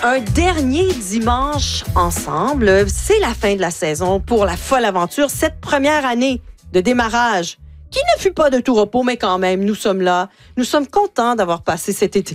un dernier dimanche ensemble. C'est la fin de la saison pour la folle aventure. Cette première année de démarrage qui ne fut pas de tout repos, mais quand même, nous sommes là. Nous sommes contents d'avoir passé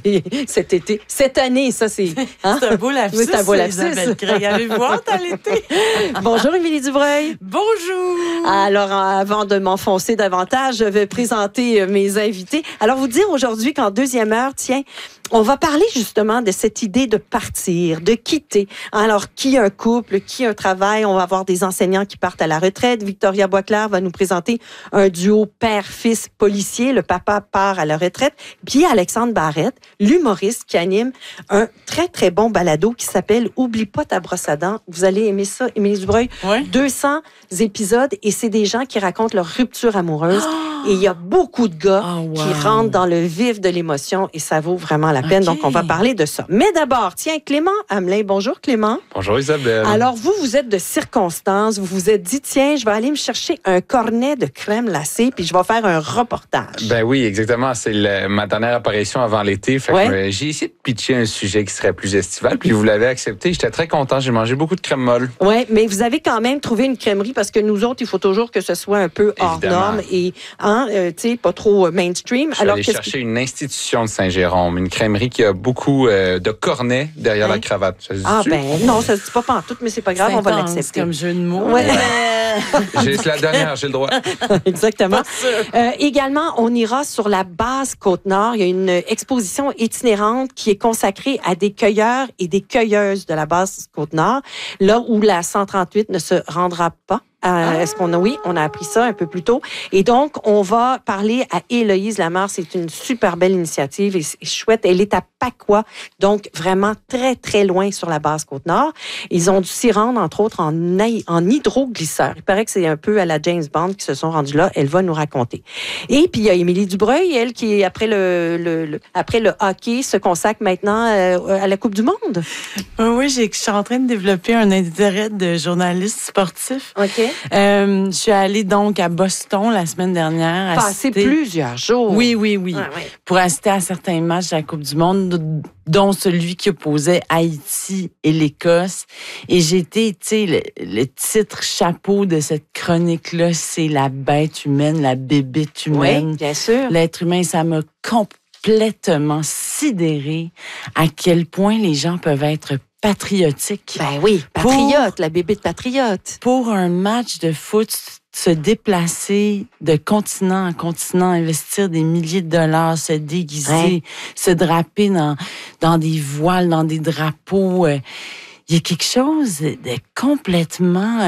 cette année. Ça, c'est... Hein? C'est un beau lapsus, oui, c'est un beau lapsus. Isabelle Craig. Allez-vous voir à l'été? Bonjour, Émilie Dubreuil. Bonjour. Alors, avant de m'enfoncer davantage, je vais présenter mes invités. Alors, vous dire aujourd'hui qu'en deuxième heure, tiens, on va parler justement de cette idée de partir, de quitter. Alors, qui un couple, qui un travail? On va avoir des enseignants qui partent à la retraite. Victoria Boisclair va nous présenter un duo père-fils policier. Le papa part à la retraite. Puis Alexandre Barrette, l'humoriste qui anime un très, très bon balado qui s'appelle « Oublie pas ta brosse à dents ». Vous allez aimer ça, Émilie Dubreuil. Ouais. 200 épisodes et c'est des gens qui racontent leur rupture amoureuse. Et il y a beaucoup de gars qui rentrent dans le vif de l'émotion et ça vaut vraiment la peine. Donc, on va parler de ça. Mais d'abord, tiens, Clément Hamelin. Bonjour, Clément. Bonjour, Isabelle. Alors, vous êtes de circonstance. Vous vous êtes dit, tiens, je vais aller me chercher un cornet de crème glacée puis je vais faire un reportage. Ben oui, exactement. C'est ma dernière apparition avant l'été. Fait que j'ai essayé de pitcher un sujet qui serait plus estival puis vous l'avez accepté. J'étais très content. J'ai mangé beaucoup de crème molle. Oui, mais vous avez quand même trouvé une crèmerie parce que nous autres, il faut toujours que ce soit un peu hors norme et tu sais, pas trop mainstream. Je suis allé chercher une institution de Saint-Jérôme, une crèmerie qui a beaucoup de cornets derrière la cravate. Ça se dit-tu? Ben non, ça se dit pas pantoute, mais c'est pas grave, on va l'accepter. C'est comme jeu de mots. Ouais. C'est la dernière, j'ai le droit. Exactement. Également, on ira sur la base Côte-Nord. Il y a une exposition itinérante qui est consacrée à des cueilleurs et des cueilleuses de la base Côte-Nord, là où la 138 ne se rendra pas. Est-ce qu'on a, oui, on a appris ça un peu plus tôt. Et donc, on va parler à Héloïse Lamarre. C'est une super belle initiative et c'est chouette. Elle est à Pacois, donc vraiment très, très loin sur la base Côte-Nord. Ils ont dû s'y rendre, entre autres, en hydroglisseur. Il paraît que c'est un peu à la James Bond qui se sont rendus là. Elle va nous raconter. Et puis, il y a Émilie Dubreuil, elle, qui, après le hockey, se consacre maintenant à la Coupe du Monde. Oui, je suis en train de développer un intérêt de journaliste sportif. OK. Je suis allée donc à Boston la semaine dernière. Passer plusieurs jours. Oui. Ouais. Pour assister à certains matchs de la Coupe du Monde, dont celui qui opposait Haïti et l'Écosse. Et j'étais, tu sais, le titre chapeau de cette chronique-là, c'est la bête humaine, la bébête humaine. Oui, bien sûr. L'être humain, ça m'a complètement sidéré à quel point les gens peuvent être patriotique. Ben oui, patriote, la bébé de patriote. Pour un match de foot, se déplacer de continent en continent, investir des milliers de dollars, se déguiser, se draper dans des voiles, dans des drapeaux. Il y a quelque chose de complètement...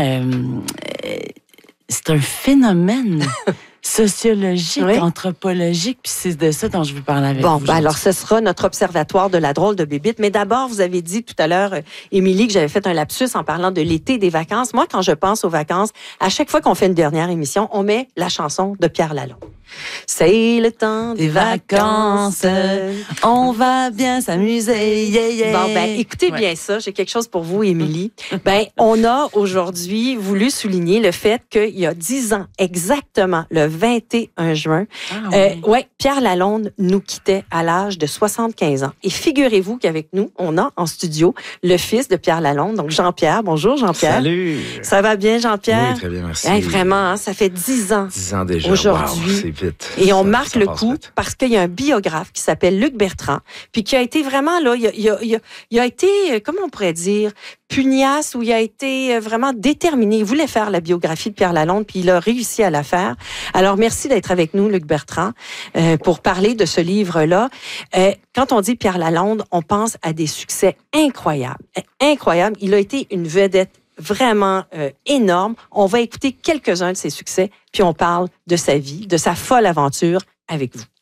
c'est un phénomène sociologique, anthropologique, puis c'est de ça dont je veux parler avec vous. Bon, alors ce sera notre observatoire de la drôle de bébite. Mais d'abord, vous avez dit tout à l'heure, Émilie, que j'avais fait un lapsus en parlant de l'été, des vacances. Moi, quand je pense aux vacances, à chaque fois qu'on fait une dernière émission, on met la chanson de Pierre Lalonde. C'est le temps des vacances, on va bien s'amuser, Bon, ben, écoutez bien ça, j'ai quelque chose pour vous, Émilie. Ben, on a aujourd'hui voulu souligner le fait qu'il y a 10 ans, exactement, le 21 juin, Pierre Lalonde nous quittait à l'âge de 75 ans. Et figurez-vous qu'avec nous, on a en studio le fils de Pierre Lalonde, donc Jean-Pierre. Bonjour, Jean-Pierre. Salut! Ça va bien, Jean-Pierre? Oui, très bien, merci. Vraiment, hein, ça fait 10 ans. 10 ans déjà. Aujourd'hui. Wow, c'est vite. Et on marque le coup parce qu'il y a un biographe qui s'appelle Luc Bertrand, puis qui a été vraiment, là, il a été, comment on pourrait dire, pugnace, où il a été vraiment déterminé. Il voulait faire la biographie de Pierre Lalonde, puis il a réussi à la faire. Alors, merci d'être avec nous, Luc Bertrand, pour parler de ce livre-là. Quand on dit Pierre Lalonde, on pense à des succès incroyables. Incroyables. Il a été une vedette vraiment énorme. On va écouter quelques-uns de ses succès, puis on parle de sa vie, de sa folle aventure avec vous.